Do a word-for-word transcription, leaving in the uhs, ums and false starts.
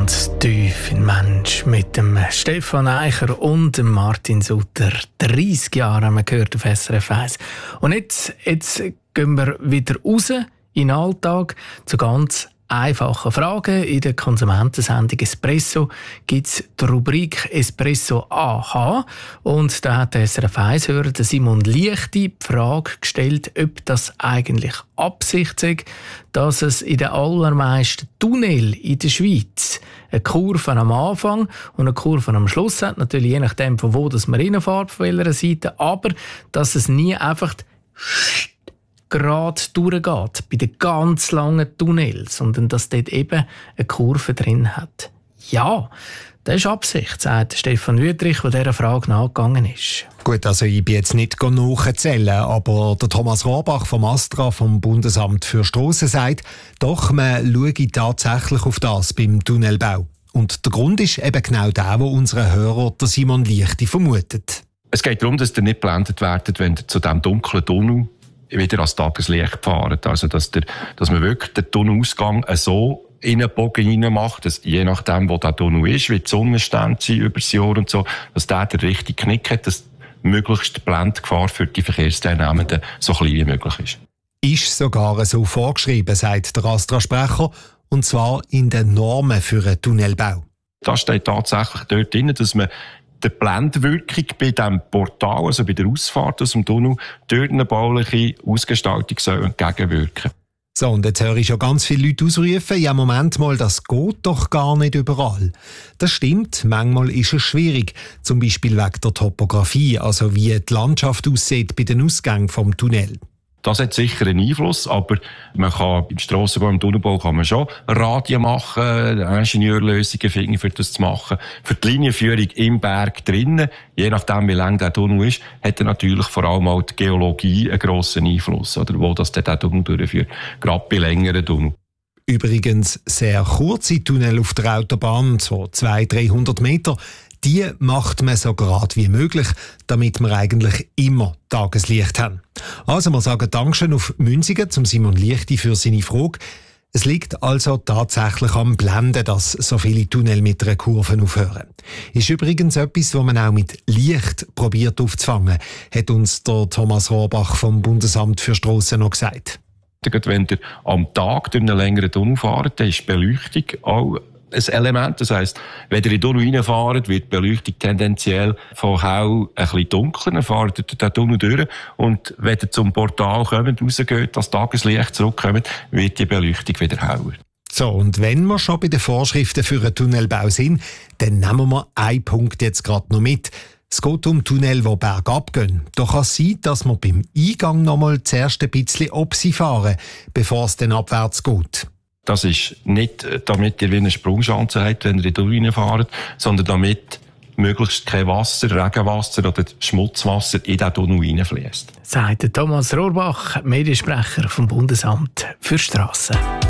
ganz tief in Mensch mit dem Stefan Eicher und dem Martin Sutter. dreißig Jahre haben wir gehört auf S R F eins. Und jetzt, jetzt gehen wir wieder raus in den Alltag zu ganz einfachen Fragen. In der Konsumentensendung Espresso gibt es die Rubrik Espresso A H. Und da hat der S R F eins-Hörer Simon Liechti die Frage gestellt, ob das eigentlich Absicht sei, dass es in den allermeisten Tunnel in der Schweiz eine Kurve am Anfang und eine Kurve am Schluss hat. Natürlich je nachdem, von wo das man reinfährt, von welcher Seite. Aber dass es nie einfach gerade durchgeht bei den ganz langen Tunnels, sondern dass dort eben eine Kurve drin hat. Ja, das ist Absicht, sagt Stefan Wüthrich, der dieser Frage nachgegangen ist. Gut, also ich bin jetzt nicht nachzählen, aber der Thomas Rohrbach vom Astra, vom Bundesamt für Strassen, sagt, doch, man schaue tatsächlich auf das beim Tunnelbau. Und der Grund ist eben genau der, wo unsere Hörer der Simon Liechti vermutet. Es geht darum, dass ihr nicht geblendet werdet, wenn ihr zu diesem dunklen Tunnel wieder als Tageslicht fahrt. Also, dass, der, dass man wirklich den Tunnelausgang so in einen Bogen hinein macht, dass je nachdem, wo der Tunnel ist, wie die Sonnenstände sind über das Jahr und so, dass der den richtigen Knick hat, dass möglichst die Blendgefahr für die Verkehrsteilnehmenden so klein wie möglich ist. Ist sogar so vorgeschrieben, sagt der Astra-Sprecher, und zwar in den Normen für einen Tunnelbau. Da steht tatsächlich dort drin, dass man der Blendwirkung bei diesem Portal, also bei der Ausfahrt aus dem Tunnel, durch eine bauliche Ausgestaltung soll entgegenwirken. So, und jetzt höre ich schon ganz viele Leute ausrufen, ja Moment mal, das geht doch gar nicht überall. Das stimmt, manchmal ist es schwierig, zum Beispiel wegen der Topografie, also wie die Landschaft aussieht bei den Ausgängen vom Tunnel. Das hat sicher einen Einfluss, aber man kann im Strassenbau, im Tunnelbau kann man schon Radien machen, Ingenieurlösungen finden, für das zu machen. Für die Linienführung im Berg drinnen, je nachdem wie lang der Tunnel ist, hat er natürlich vor allem auch die Geologie einen grossen Einfluss, oder wo das der Tunnel durchführt, gerade bei längeren Tunneln. Übrigens sehr kurze Tunnel auf der Autobahn, so zweihundert, dreihundert Meter, die macht man so gerade wie möglich, damit wir eigentlich immer Tageslicht haben. Also wir sagen Dankeschön auf Münzigen zum Simon Liechti für seine Frage. Es liegt also tatsächlich am Blenden, dass so viele Tunnel mit einer Kurve aufhören. Ist übrigens etwas, was man auch mit Licht probiert aufzufangen, hat uns der Thomas Rohrbach vom Bundesamt für Strassen noch gesagt. Wenn ihr am Tag durch einen längeren Tunnel fahrt, dann ist die Beleuchtung auch ein Element. Das heisst, wenn ihr in den Tunnel reinfahrt, wird die Beleuchtung tendenziell von hell ein bisschen dunkler. Dann fahrt ihr den Tunnel durch. Und wenn ihr zum Portal kommt, rausgeht, das Tageslicht zurückkommt, wird die Beleuchtung wieder heller. So, und wenn wir schon bei den Vorschriften für einen Tunnelbau sind, dann nehmen wir einen Punkt jetzt gerade noch mit. Es geht um Tunnel, die bergab gehen. Da kann es sein, dass wir beim Eingang noch mal zuerst ein bisschen Opsi fahren, bevor es dann abwärts geht. Das ist nicht, damit ihr wie eine Sprungschanze habt, wenn ihr in die Tunnel fahrt, sondern damit möglichst kein Wasser, Regenwasser oder Schmutzwasser in den Tunnel hineinfließt. Sagt Thomas Rohrbach, Mediensprecher vom Bundesamt für Strassen.